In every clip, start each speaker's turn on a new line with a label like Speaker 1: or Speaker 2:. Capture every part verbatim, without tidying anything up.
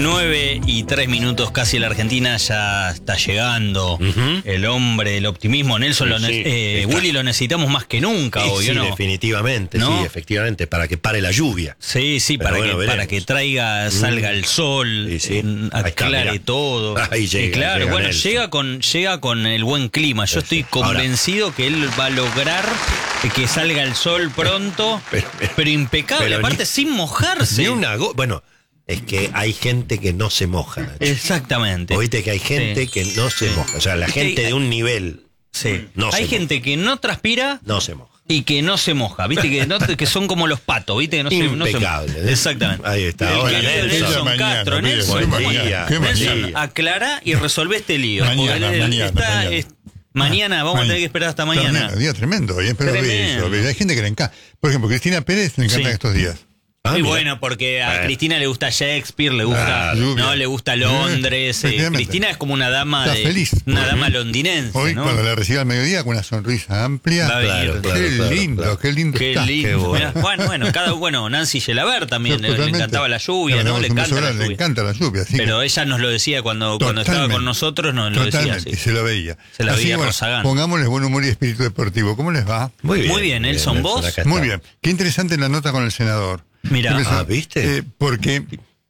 Speaker 1: nueve y tres minutos casi la Argentina ya está llegando. Uh-huh. El hombre, el optimismo. Nelson, sí, lo ne- sí, eh, Willy, lo necesitamos más que nunca.
Speaker 2: Sí,
Speaker 1: hoy,
Speaker 2: sí,
Speaker 1: ¿no?
Speaker 2: definitivamente,
Speaker 1: ¿No?
Speaker 2: sí, efectivamente, para que pare la lluvia.
Speaker 1: Sí, sí, para,
Speaker 2: bueno,
Speaker 1: que, para que traiga, salga el sol,
Speaker 2: sí, sí.
Speaker 1: aclare todo.
Speaker 2: Ahí llega,
Speaker 1: y claro,
Speaker 2: llega
Speaker 1: bueno,
Speaker 2: Nelson.
Speaker 1: llega con, llega con el buen clima. Yo estoy convencido Ahora, que él va a lograr que salga el sol pronto, pero, pero, pero impecable, pero aparte ni, sin mojarse.
Speaker 2: Ni una go- bueno, es que hay gente que no se moja, Nacho.
Speaker 1: Exactamente.
Speaker 2: Oíste que hay gente sí. que no se sí. moja. O sea, la
Speaker 1: es
Speaker 2: gente
Speaker 1: hay,
Speaker 2: de un nivel.
Speaker 1: Sí.
Speaker 2: No
Speaker 1: hay
Speaker 2: se
Speaker 1: gente
Speaker 2: moja.
Speaker 1: que no transpira.
Speaker 2: No se moja.
Speaker 1: Y que no se moja, ¿viste? Que, no, que son como los patos, ¿viste? Que no
Speaker 2: Impecable.
Speaker 1: Se, no se, exactamente.
Speaker 2: Ahí está.
Speaker 1: El querido Nelson
Speaker 3: mañana,
Speaker 1: Castro.
Speaker 3: mira,
Speaker 1: Nelson,
Speaker 2: buen día.
Speaker 1: Nelson, aclará y resolvé este lío.
Speaker 3: Mañana,
Speaker 1: Porque
Speaker 3: mañana,
Speaker 1: está,
Speaker 3: mañana.
Speaker 1: Es, mañana, vamos mañana. a tener que esperar hasta mañana.
Speaker 3: Tremendo, día tremendo, hoy espero
Speaker 1: tremendo.
Speaker 3: Eso. Hay gente que le encanta. Por ejemplo, Cristina Pérez le encanta sí. estos días.
Speaker 1: Ah, y bueno, porque a eh. Cristina le gusta Shakespeare, le gusta, ah, no, le gusta Londres. Eh, Cristina es como una dama
Speaker 3: Está
Speaker 1: de,
Speaker 3: feliz.
Speaker 1: una dama londinense.
Speaker 3: Hoy, ¿no? Cuando la recibe al mediodía con una sonrisa amplia.
Speaker 2: Claro, claro,
Speaker 3: qué
Speaker 2: claro,
Speaker 3: lindo,
Speaker 2: claro.
Speaker 3: qué lindo
Speaker 1: qué
Speaker 3: está.
Speaker 1: Lindo.
Speaker 3: Qué
Speaker 1: bueno. bueno, bueno, cada bueno, Nancy Gelabert también le, le encantaba la lluvia, ¿no? Le encanta la lluvia.
Speaker 3: Le encanta la lluvia, sí.
Speaker 1: Pero ella nos lo decía cuando, cuando estaba con nosotros, nos lo decía.
Speaker 3: Sí. Y se lo veía.
Speaker 1: Se la
Speaker 3: Así
Speaker 1: veía
Speaker 3: bueno,
Speaker 1: Rosagán.
Speaker 3: Pongámosle buen humor y espíritu deportivo. ¿Cómo les va?
Speaker 1: Muy bien, Muy bien Nelson, bien, ¿vos?
Speaker 3: Muy bien. Qué interesante la nota con el senador.
Speaker 1: Mira,
Speaker 2: ah, ¿viste?
Speaker 3: Eh, porque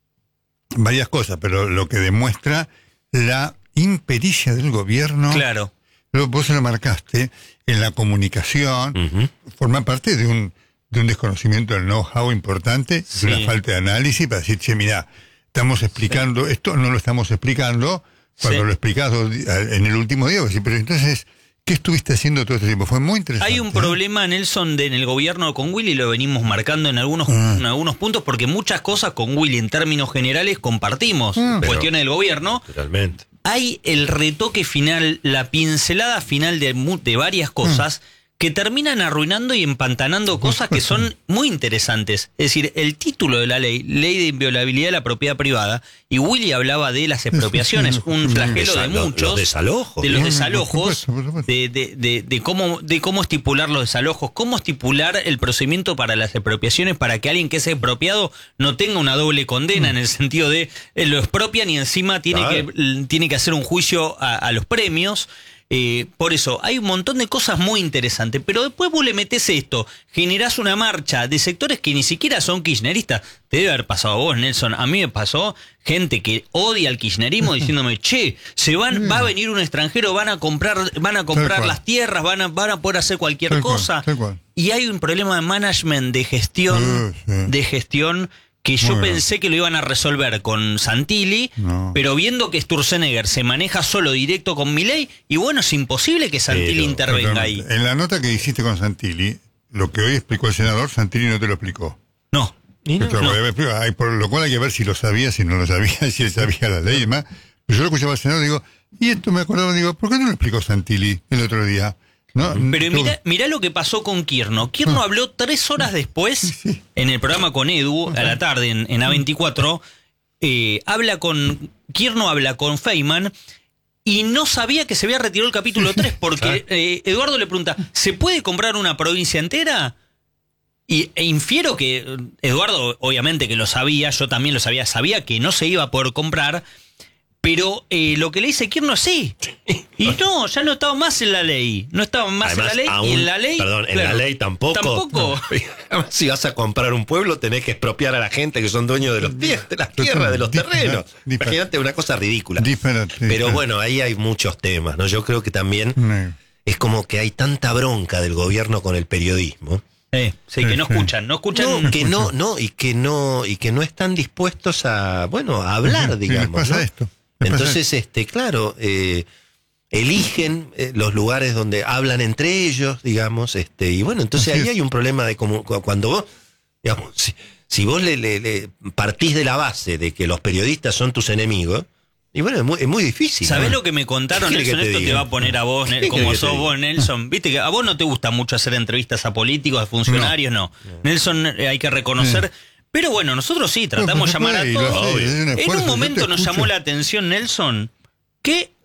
Speaker 3: varias cosas, pero lo que demuestra la impericia del gobierno.
Speaker 1: Claro.
Speaker 3: Vos se lo marcaste en la comunicación, uh-huh. forma parte de un de un desconocimiento del know-how importante, sí. de una falta de análisis para decir, che, mirá, estamos explicando, sí. esto no lo estamos explicando, cuando sí. lo explicás en el último día, decir, pero entonces, ¿qué estuviste haciendo todo este tiempo? Fue muy interesante.
Speaker 1: Hay un problema, Nelson, de, en el gobierno con Willy, lo venimos marcando en algunos, ah. en algunos puntos, porque muchas cosas con Willy en términos generales compartimos, ah. cuestiones del gobierno.
Speaker 2: Totalmente.
Speaker 1: Hay el retoque final, la pincelada final de, de varias cosas ah. que terminan arruinando y empantanando cosas que son muy interesantes. Es decir, el título de la ley, Ley de Inviolabilidad de la Propiedad Privada, y Willy hablaba de las expropiaciones, un flagelo de muchos.
Speaker 2: Los desalojos.
Speaker 1: De los desalojos, de, de, de, de, cómo, de cómo estipular los desalojos, cómo estipular el procedimiento para las expropiaciones para que alguien que es expropiado no tenga una doble condena, mm. en el sentido de eh, lo expropian y encima tiene, claro. que, tiene que hacer un juicio a, a los premios. Eh, por eso, hay un montón de cosas muy interesantes, pero después vos le metés esto, generás una marcha de sectores que ni siquiera son kirchneristas. Te debe haber pasado a vos, Nelson. A mí me pasó gente que odia al kirchnerismo diciéndome, che, se van, va a venir un extranjero, van a comprar, van a comprar las tierras, van a, van a poder hacer cualquier
Speaker 3: tal
Speaker 1: cosa.
Speaker 3: Cual, cual.
Speaker 1: Y hay un problema de management, de gestión, uh, sí. de gestión. Que yo Muy pensé bien. que lo iban a resolver con Santilli, no. pero viendo que Sturzenegger se maneja solo directo con Milei, y bueno, es imposible que Santilli pero, intervenga ahí.
Speaker 3: En la nota que hiciste con Santilli, lo que hoy explicó el senador, Santilli no te lo explicó.
Speaker 1: No.
Speaker 3: ¿Y no? no. Hay, por lo cual hay que ver si lo sabía, si no lo sabía, si él sabía la ley y demás. Pero yo lo escuchaba al senador y digo, y esto me acordaba, digo, ¿por qué no lo explicó Santilli el otro día? No,
Speaker 1: pero mirá, mirá lo que pasó con Kirno. Kirno ah. habló tres horas después, sí, sí. en el programa con Edu, a la tarde, en, en A veinticuatro, eh, habla con Kirno habla con Feynman, y no sabía que se había retirado el capítulo tres, porque eh, Eduardo le pregunta, ¿se puede comprar una provincia entera? Y e infiero que Eduardo, obviamente que lo sabía, yo también lo sabía, sabía que no se iba a poder comprar. Pero eh, lo que le dice Kirno sí. Y no, ya no estaba más en la ley. No estaba más
Speaker 2: Además,
Speaker 1: en la ley.
Speaker 2: Aún,
Speaker 1: y en la ley.
Speaker 2: Perdón,
Speaker 1: claro,
Speaker 2: en la ley tampoco.
Speaker 1: Tampoco.
Speaker 2: No. Si vas a comprar un pueblo, tenés que expropiar a la gente que son dueños de los de las tierras, de los terrenos. Imagínate una cosa ridícula.
Speaker 3: Diferente,
Speaker 2: Pero
Speaker 3: diferente.
Speaker 2: bueno, ahí hay muchos temas, ¿no? Yo creo que también no. es como que hay tanta bronca del gobierno con el periodismo.
Speaker 1: Eh, sí, que no escuchan, no escuchan.
Speaker 2: No, que no, no, y que no, y que no están dispuestos a, bueno, a hablar,
Speaker 3: sí,
Speaker 2: digamos.
Speaker 3: Sí, pasa
Speaker 2: ¿no?
Speaker 3: esto.
Speaker 2: Entonces, este, claro, eh, eligen eh, los lugares donde hablan entre ellos, digamos, este, y bueno, entonces Así ahí es. hay un problema de como cuando vos, digamos, si, si vos le, le, le partís de la base de que los periodistas son tus enemigos, y bueno, es muy, es muy difícil.
Speaker 1: ¿Sabés
Speaker 2: ¿no?
Speaker 1: lo que me contaron, Nelson?
Speaker 2: Que te
Speaker 1: Esto
Speaker 2: diga?
Speaker 1: te va a poner a vos, como sos vos, Nelson. Viste que a vos no te gusta mucho hacer entrevistas a políticos, a funcionarios, no. no. Nelson, eh, hay que reconocer. Sí. Pero bueno, nosotros sí, tratamos de llamar a todos. En un momento nos llamó la atención, Nelson, que